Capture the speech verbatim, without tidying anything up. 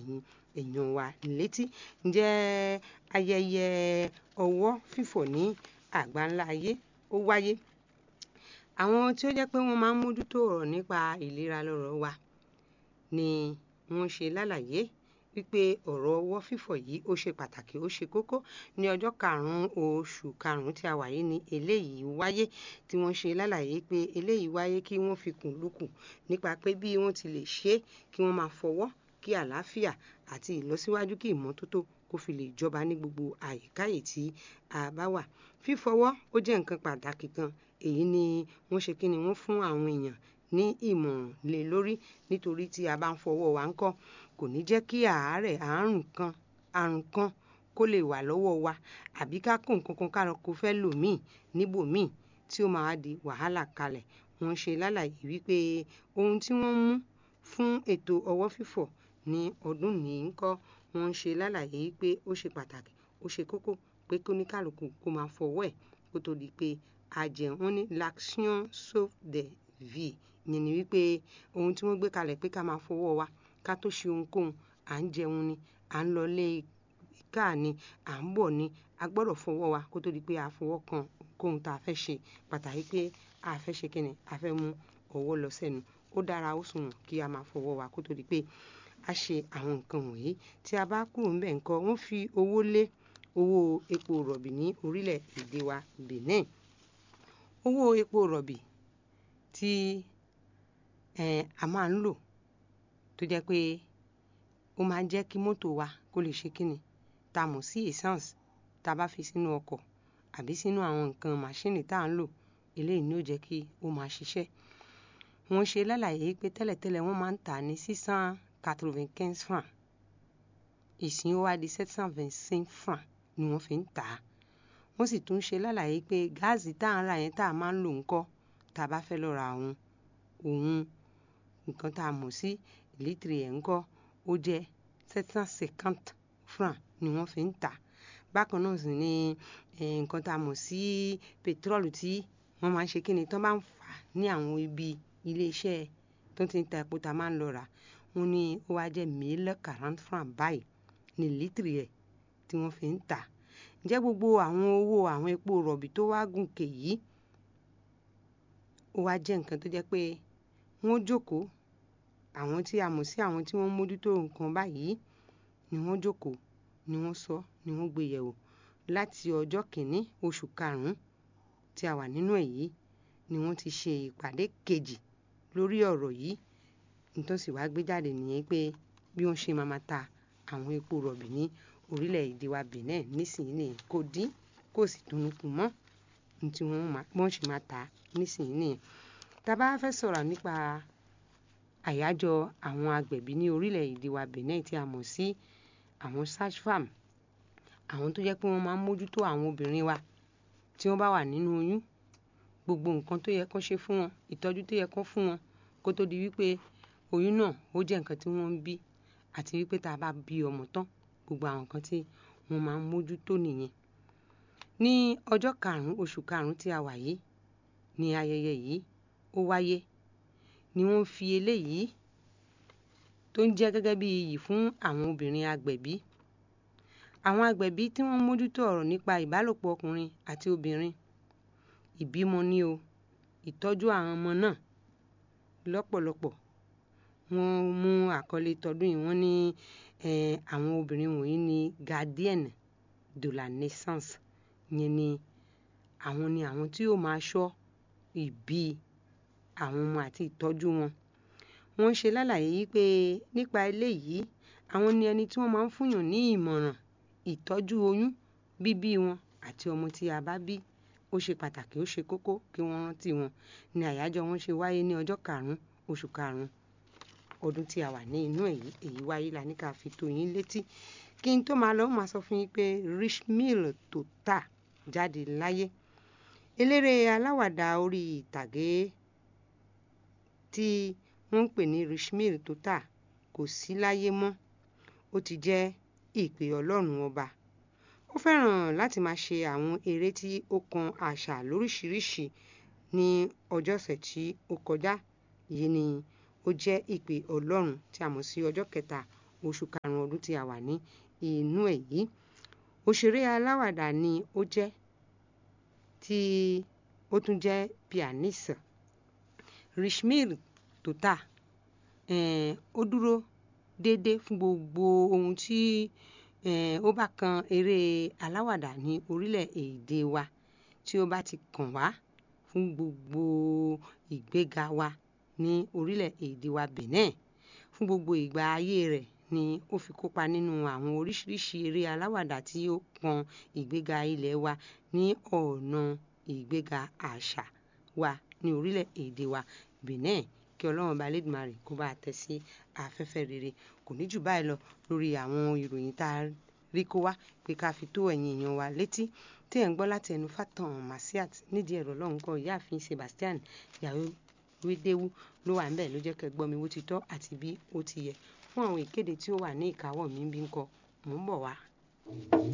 ẹ̀yin èèyàn wa létí. Ǹjẹ́ ayẹyẹ ọwọ́ fífọ̀ ní àgbáńlá ayé ó wáyé. Àwọn tí ó jẹ́ pé wọ́n máa ń mójútó ọ̀rọ̀ nípa ìlera lọ́rọ̀ wa ni wọ́n ṣe lálàyé wípé ọ̀rọ̀ ọwọ́ fífọ̀ yìí ó ṣe pàtàkì, ó ṣe kókó. Ní ọjọ́ karùn-ún oṣù karùn-ún tí a wà yìí ni eléyìí wáyé, tí wọ́n ṣe lálàyé pé eléyìí wáyé kí wọ́n fi kùn lukùn nípa pé bí wọ́n ti lè ṣe kí wọ́n máa fọwọ́, kí àlàáfíà àti ìlọsíwájú, kí ìmọ́tótó kó fi lè jọba ní gbogbo àyíkáyè tí a bá wà. Fífọwọ́ ó jẹ́ nǹkan pàtàkì kan. Èyí ni wọ́n ṣe kí ni wọ́n fún àwọn èèyàn ní ìmọ̀ràn lé lórí, nítorí tí a bá ń fọwọ́ wa ńkọ́ kò ní jẹ́ kí àárẹ̀ àrùn kan àrùn kan kó lè wà lọ́wọ́ wa, àbí ká kó nǹkan kan ká lọ kó fẹ́ lò míì níbòmíì tí ó máa di wàhálà kalẹ̀. Wọ́n ṣe lálàyé wípé ohun tí wọ́n mú fún ètò ọwọ́ fífọ̀ ní ọdún ní ńkọ́, wọ́n ṣe lálàyé wípé ó ṣe pàtàkì, ó ṣe kókó pé kí oníkálùkù kó máa fọwọ́ ẹ̀ kó tó di pé a jẹun. Wọ́n ní l'action sauve des vies. Ìyẹn ni wípé ohun tí wọ́n gbé kalẹ̀ pé ká máa fọwọ́ wa ká tó ṣe ohunkóhun, à ń jẹun ni, à ń lọ lé káà ni, à ń bọ̀ ni, a gbọ́dọ̀ fọwọ́ wa kó tó di pé a fọwọ́ kan ohunkóhun tá a fẹ́ ṣe. Pàtàkì pé a fẹ́ ṣe kíni, a fẹ́ mú ọwọ́ lọ sẹ́nu. Ó dára ó sunwọ̀n kí a máa fọwọ́ wa kó tó di pé a ṣe àwọn nǹkan wọ̀nyí. Tí a bá kúrò ńbẹ̀ ńkọ́, wọ́n fi owó lé owó epo rọ̀bì ní orílẹ̀-èdè wa Benin. Owó epo rọ̀bì tí eh, a máa ń lò tó jẹ́ pé ó máa ń jẹ́ kí mọ́tò wa kó lè ṣe kíni, tá a mọ̀ sí essence, tá a bá fi sínú ọkọ̀ àbí sínú àwọn nǹkan màṣíìnì tá à ń lò, eléyìí ni ó jẹ́ kí ó máa ṣiṣẹ́. Wọ́n ṣe lálàyé pé tẹ́lẹ̀tẹ́lẹ̀ wọ́n máa ń tà ní six cent quatre-vingt-quinze francs. Ìsìn ó wá di sept cent vingt-cinq francs ni wọ́n fi ń tà á. Wọ́n sì tún ṣe lálàyé pé gáàsì tá à ń rà yẹn tá a máa ń lò ńkọ́, tá a bá fẹ́ lọ ra òun òun nǹkan tá a mọ̀ sí lítìrì ẹ̀ ńkọ́, ó jẹ́ sept cent cinquante francs ni wọ́n fi ń tà. Bákan náà sì ni nǹkan tá a mọ̀ sí pẹtirọ́ọ̀lù tí wọ́n máa ń ṣe kíni tó bá ń fà ní àwọn ibi ilé iṣẹ́ tó ti ń ta epo tá a máa ń lọ rà. Wọ́n ní ó wá jẹ́ mille quarante francs báyìí ní lítìrì ẹ̀ tí wọ́n fi ń tà. Ǹjẹ́ gbogbo àwọn owó àwọn epo rọ̀bì tó wá gùnkè yìí ó wá jẹ́ nǹkan tó jẹ́ pé wọ́n jókòó, àwọn tí a mọ̀ sí àwọn tí wọ́n mójútó nǹkan báyìí ni wọ́n jókòó, ni wọ́n sọ, ni wọ́n gbé yẹ̀wò láti ọjọ́ kìíní oṣù karùn-ún tí a wà nínú ẹ̀ yìí ni wọ́n ti ṣe ìpàdé kejì lórí ọ̀rọ̀ yìí. Nǹkan sì wá gbé jáde nìyẹn pé bí wọ́n ṣe máa ma ta àwọn epo rọ̀bì ní orílẹ̀-èdè wa Benin nísìnyí nìyẹn, kò dín kò sì tún kù mọ́ ní tí wọ́n máa wọ́n ṣe máa tà nísìnyí nìyẹn. Tá a bá fẹ́ sọ̀rọ̀ nípa àyájọ́ àwọn agbẹ̀bí ní orílẹ̀-èdè wa Benin tí a mọ̀ sí àwọn sage-femme, àwọn tó jẹ́ pé wọ́n máa ń mójútó àwọn obìnrin wa tí wọ́n bá wà nínú oyún, gbogbo nǹkan tó yẹ kó ṣe fún wọn, ìtọ́jú tó yẹ kó fún wọn kó tó di wípé oyún náà ó jẹ́ nǹkan tí wọ́n ń bí, àti wípé tá a bá bí ọmọ tán, gbogbo àwọn nǹkan tí wọ́n máa ń mójútó nìyẹn. Ní ọjọ́ karùn-ún oṣù karùn-ún tí a wà yìí ni ayẹyẹ yìí ó wáyé, ni wọ́n fi eléyìí tó ń jẹ́ gẹ́gẹ́ bí iyì fún àwọn obìnrin agbẹ̀bí. Àwọn agbẹ̀bí tí wọ́n mójútó ọ̀rọ̀ nípa ìbálòpọ̀ ọkùnrin àti obìnrin, ìbímọ ni o, ìtọ́jú àwọn ọmọ náà lọ́pọ̀lọpọ̀. Wọ́n mú àkọlé tọdún yìí, wọ́n ní àwọn obìnrin wọ̀nyí ni gardienne de la naissance. Ìyẹn ni àwọn ni àwọn tí yóò máa ṣọ́ ìbí àwọn ọmọ àti ìtọ́jú wọn. Wọ́n ṣe lálàyé wípé nípa eléyìí, àwọn ni ẹni tí wọ́n máa ń fúnyàn ní ìmọ̀ràn ìtọ́jú oyún, bíbí wọn àti ọmọ tí a bá bí. Ó ṣe pàtàkì, ó ṣe kókó kí wọ́n rántí wọn. Ní àyájọ́ wọn ṣe wáyé ní ọjọ́ karùn-ún oṣù karùn-ún ọdún tí a wà ní inú èyí èyí wáyé la ní ká fi tó yín létí. Kí n tó máa lọ, máa sọ fún yín pé Richmil Tota jáde láyé. Eléré aláwàdà orí ìtàgé tí wọ́n ń pè ní Richmil Tota kò sí láyé mọ́. Ó ti jẹ́ ìpè Ọlọ́run ọba. Ó fẹ́ràn láti máa ṣe àwọn eré tí ó kan àṣà lóríṣiríṣi. Ní ọjọ́ ọ̀sẹ̀ tí ó kọjá yìí ni ó jẹ́ ìpè Ọlọ́run tí a mọ̀ sí ọjọ́ kẹta oṣù karùn-ún ọdún tí a wà ní inú ẹ̀ yìí. Òṣèré aláwàdà ni ó jẹ́ tí ó tún jẹ́ pianist. Rishmir Tota eh, ó dúró déédéé fún gbogbo ohun tí eh, ó bá kan eré aláwàdà ní orílẹ̀-èdè wa, tí ó bá ti kàn wá fún gbogbo ìgbéga wa ní orílẹ̀-èdè wa Benin. Fún gbogbo ìgbà ayé rẹ̀ ni ó fi kópa nínú àwọn oríṣiríṣi eré aláwàdà tí ó kan ìgbéga ilẹ̀ wa ní ọ̀nà ìgbéga àṣà wa ní orílẹ̀-èdè wa Benin. Kí Ọlọ́run Ọba Elédùmarè kó bá tẹ́ sí afẹ́fẹ́ rere. Kò ní jù báyìí lọ lórí àwọn ìròyìn tá a rí kó wá pé ká fi tó ẹ̀yin èèyàn wa létí, tí ẹ̀ ń gbọ́ láti ẹnu Fatan Masiat. Nídìí ẹ̀rọ lọ́hùn kọ́ ìyáàfin Sebastian Yàwó Wédéwú ló wà ńbẹ̀ ló jẹ́ kẹ́ gbọ́ mi bó ti tọ́ àti bí ó ti yẹ. Fún àwọn ìkéde tí ó wà ní ìkáwọ́ mi bí ń kọ́, mò ń bọ̀ wá.